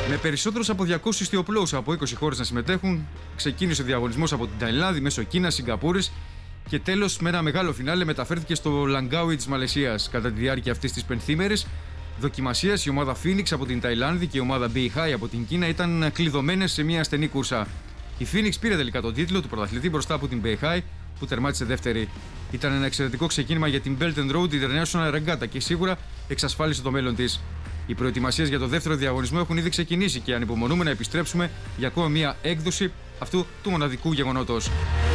Με περισσότερους από 200 ιστιοπλώους από 20 χώρες να συμμετέχουν, ξεκίνησε ο διαγωνισμός από την Ταϊλάνδη μέσω Κίνας, Σιγκαπούρης και τέλος με ένα μεγάλο φινάλε μεταφέρθηκε στο Λαγκάουι της Μαλαισίας. Κατά τη διάρκεια αυτής της πενθήμερης δοκιμασίας, η ομάδα Phoenix από την Ταϊλάνδη και η ομάδα Beihai από την Κίνα ήταν κλειδωμένες σε μια στενή κούρσα. Η Phoenix πήρε τελικά τον τίτλο του πρωταθλητή μπροστά από την Beihai που τερμάτισε δεύτερη. Ήταν ένα εξαιρετικό ξεκίνημα για την Belt and Road International Regatta και σίγουρα εξασφάλισε το μέλλον της. Οι προετοιμασίες για το δεύτερο διαγωνισμό έχουν ήδη ξεκινήσει και ανυπομονούμε να επιστρέψουμε για ακόμα μια έκδοση αυτού του μοναδικού γεγονότος.